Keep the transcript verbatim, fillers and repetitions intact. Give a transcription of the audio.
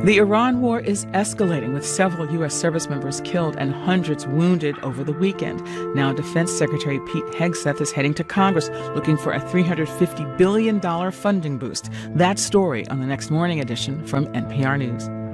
The Iran war is escalating, with several U S service members killed and hundreds wounded over the weekend. Now, Defense Secretary Pete Hegseth is heading to Congress looking for a three hundred fifty billion dollars funding boost. That story on the next morning edition from N P R News.